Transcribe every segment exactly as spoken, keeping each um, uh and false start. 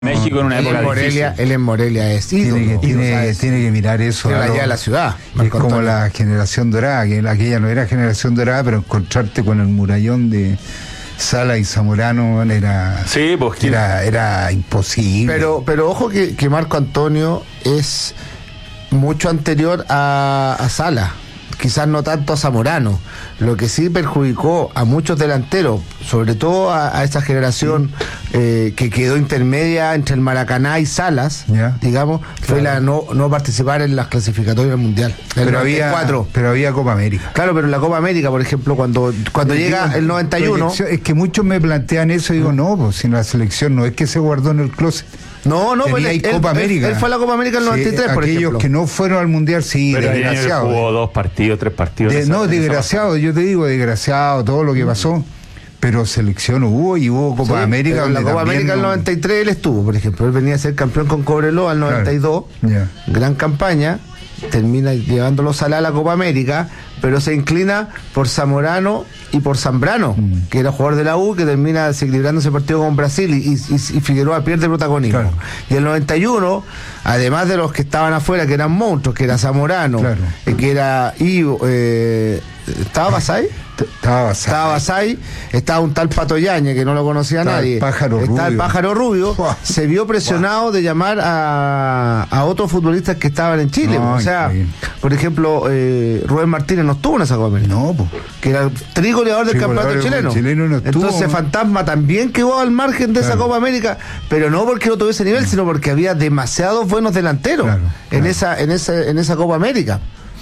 México en una él época en Morelia, difícil. Él en Morelia es ídolo. Tiene que, ídolo, tiene, ¿sabes? tiene que mirar eso. Tiene la algo- idea de la ciudad. Es Marco como Antonio. la generación dorada, que aquella no era generación dorada, pero encontrarte con el murallón de Sala y Zamorano era, Sí, pues ¿quién? era, era imposible. Pero, pero ojo que, que Marco Antonio es mucho anterior a, a Sala, quizás no tanto a Zamorano. Lo que sí perjudicó a muchos delanteros, sobre todo a, a esa generación eh, que quedó intermedia entre el Maracaná y Salas, Ya. digamos, fue la no, no participar en las clasificatorias del Mundial. El pero, había, noventa y cuatro. pero había Copa América. Claro, pero en la Copa América, por ejemplo, cuando, cuando Pero llega digo, el noventa y uno... proyección- Es que muchos me plantean eso y digo, no, pues si la selección no es que se guardó en el closet. No, no, Tenía pues ahí él, Copa él- América. él fue a la Copa América en el Sí, noventa y tres, por aquellos ejemplo. que no fueron al Mundial, sí, Pero ahí desgraciado. jugó dos partidos, tres partidos. De- en esa- no, en esa desgraciado, yo te digo, desgraciado, todo lo que pasó. Pero selección hubo y hubo Copa Sí, América. pero en la donde Copa también América del no- noventa y tres él estuvo, por ejemplo. Él venía a ser campeón con Cobreloa al noventa y dos. Ya. Gran campaña. Termina llevándolos a la, la Copa América, pero se inclina por Zamorano y por Zambrano, Mm. que era jugador de la U, que termina desequilibrando ese partido con Brasil y, y, y Figueroa pierde protagonismo. Claro. Y el noventa y uno, además de los que estaban afuera, que eran monstruos, que era Zamorano, Claro. eh, que era Ivo, eh, ¿estaba Basay? Estaba basado. Estaba Basay, estaba un tal Pato Yañez que no lo conocía Estaba nadie. el Pájaro Estaba el Rubio. Pájaro Rubio. Buah. Se vio presionado de llamar a, a otros futbolistas que estaban en Chile. No, o sea, increíble. por ejemplo, eh, Rubén Martínez no estuvo en esa Copa América, No, pues. que era el trigoleador del Trigoleador campeonato del chileno. chileno no estuvo. Entonces Fantasma también quedó al margen de esa Claro. Copa América, pero no porque no tuviese nivel, sino porque había demasiados buenos delanteros Claro, en claro. esa en esa en esa Copa América.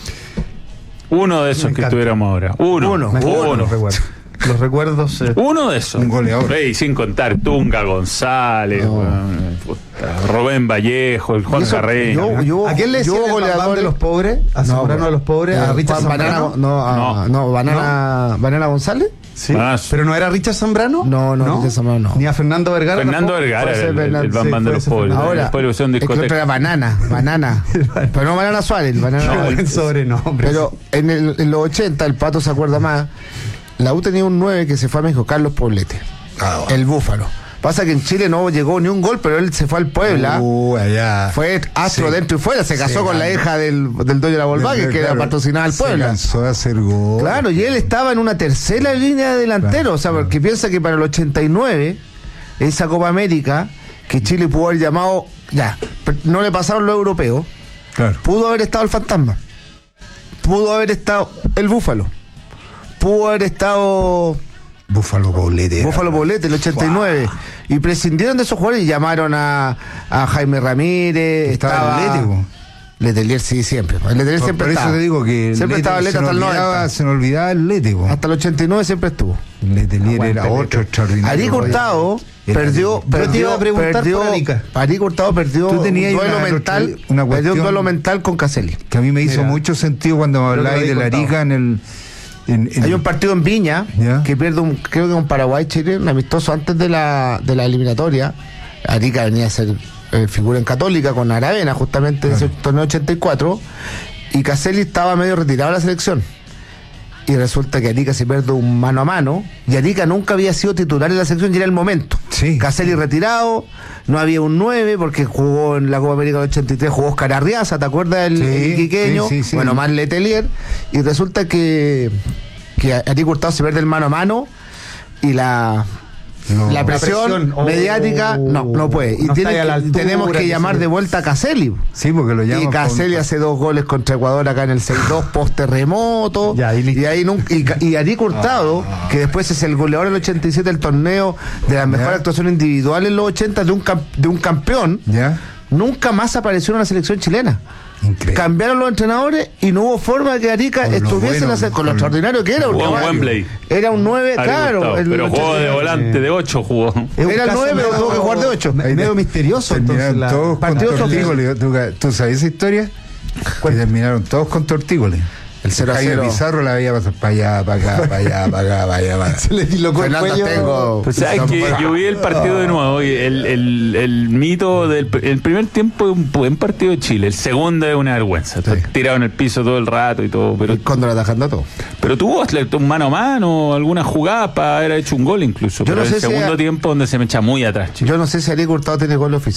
Uno de esos Me que encanta. estuviéramos ahora. Uno. Uno. Me Uno. gustan los recuerdos. Los recuerdos. eh, Uno de esos. Un goleador. Ey, sin contar Tunga González, No. weón, puta, Rubén Vallejo, el Juan Y eso, Carreño. yo- yo- ¿A quién le yo decían el goleador Bambán de los pobres? ¿A No, Zamorano de los pobres? ¿A Eh, Richard Juan Banana, Zambrano? no, a- No. no, Banana, Banana González. Sí. Ah, ¿Pero no era Richard Zambrano? No, no, Richard Zambrano no. Ni a Fernando Vergara. Fernando tampoco? Vergara Puede era ser el, el, Bernal- el Bambán sí, de puede los ser pobres. Fernando. Ahora, Después le pusieron es que otro era discoteca. Banana, Banana. Pero no Banana Suárez, el Banana. Qué buen sobrenombre. Pero en, el, en los ochenta, el Pato se acuerda más, la U tenía un nueve que se fue a México, Carlos Poblete, Ah, bueno. el Búfalo. Pasa que en Chile no llegó ni un gol, pero él se fue al Puebla. Uh, allá. Fue astro Sí. dentro y fuera, se casó Se con la ganó. hija del, del dueño de la Volkswagen, que era Claro, patrocinada al Se Puebla. cansó de hacer gol. Claro, y él estaba en una tercera línea de delantero, Claro, o sea, claro. porque piensa que para el ochenta y nueve, esa Copa América, que Chile pudo haber llamado, ya, pero no le pasaron los europeos, Claro. pudo haber estado el Fantasma, pudo haber estado el Búfalo, pudo haber estado Búfalo Poblete. Búfalo Poblete, el ochenta y nueve, y prescindieron de esos jugadores y llamaron a, a Jaime Ramírez, Estaba estaba... el Lete, po. Letelier sí, siempre. El Letelier Por, siempre por eso estaba. te digo que el siempre Lete estaba Lete se, hasta nos el olvidaba, noventa. se nos olvidaba el Lete, po. Hasta el ochenta y nueve siempre estuvo. Letelier era Aguante, otro Lete. extraordinario. Ari Hurtado Era- perdió, Yo te perdió, iba a preguntar perdió, por Arica. Ari Hurtado perdió Tú un tenías duelo una- mental, una perdió un cuestión- duelo mental con Caselli. Que a mí me hizo Mira. mucho sentido cuando me Creo que habláis lo de la habéis Arica en el. en- en- Hay un partido en Viña Ya. que pierde un, creo que un Paraguay-Chile, un amistoso antes de la, de la eliminatoria. Arica venía a ser eh, figura en Católica con Aravena, justamente en ese torneo ochenta y cuatro, y Caselli estaba medio retirado de la selección. Y resulta que Arica se pierde un mano a mano, y Arica nunca había sido titular en la selección y era el momento. Sí. Caselli retirado, no había un nueve porque jugó en la Copa América del ochenta y tres, jugó Oscar Arriaza, ¿te acuerdas? El, Sí, el iquiqueño, sí, sí, sí. bueno, más Letelier, y resulta que, que Arica Hurtado se pierde el mano a mano y la... No. La presión, presión, oh, mediática no, no puede. Y no tiene está ahí a la que- altura, tenemos que que llamar se- de vuelta a Caselli. Sí, porque lo llaman. Y Caselli con- hace dos goles contra Ecuador acá en el seis dos post terremoto. Ya, y y, listo. ahí nunca, y, Ca- y Arica Hurtado, que después es el goleador del ochenta y siete del torneo de la mejor Ya. actuación individual en los ochenta de un, cam- de un campeón, ¿Ya? nunca más apareció en la selección chilena. Increíble. Cambiaron los entrenadores y no hubo forma de que Arica Con lo estuviese en la bueno, se- con lo con- extraordinario que era. Jugó porque en además Wembley. Era un nueve, Ari claro. Hurtado, el pero jugó de ochenta y nueve. volante de ocho jugó. Es un Era caso nueve, pero medio- tuvo que jugar de ocho. me- Ahí Medio te- misterioso. Entonces, Terminaron la- todos con partido tortícolis. ¿Tú, tú sabes esa historia? Que terminaron todos con tortícolis. El cero a Jaime cero. Pizarro la veía pasar para allá, para acá, para allá, para acá, para allá. Para acá. Se le dislocó el Fernando cuello. Tengo. Pues sabes que yo vi el partido de nuevo y el, el, el mito del el primer tiempo es un buen partido de Chile, el segundo es una vergüenza. Sí. Tirado en el piso todo el rato y todo, pero El Cóndor atajando todo. pero tuvo un mano a mano, alguna jugada para haber hecho un gol incluso. Yo pero no sé el si segundo a- tiempo donde se me echa muy atrás, Chile. Yo no sé si Ariel Hurtado tiene gol oficial.